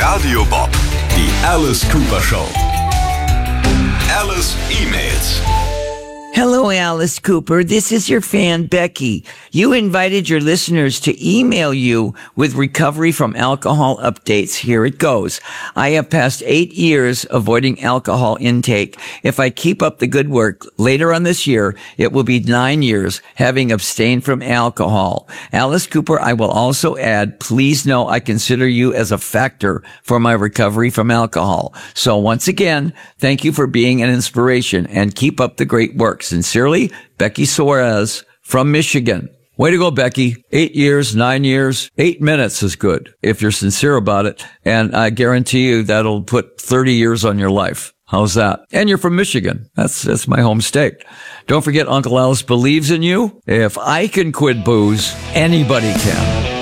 Radio Bob. Die Alice Cooper Show. Alice E-Mails. Hello, Alice Cooper. This is your fan, Becky. You invited your listeners to email you with recovery from alcohol updates. Here it goes. I have passed 8 years avoiding alcohol intake. If I keep up the good work, later on this year, it will be 9 years having abstained from alcohol. Alice Cooper, I will also add, please know I consider you as a factor for my recovery from alcohol. So once again, thank you for being an inspiration and keep up the great work. Sincerely, Becky Suarez from Michigan. Way to go, Becky. 8 years, 9 years, 8 minutes is good if you're sincere about it. And I guarantee you that'll put 30 years on your life. How's that? And you're from Michigan. That's my home state. Don't forget, Uncle Alice believes in you. If I can quit booze, anybody can.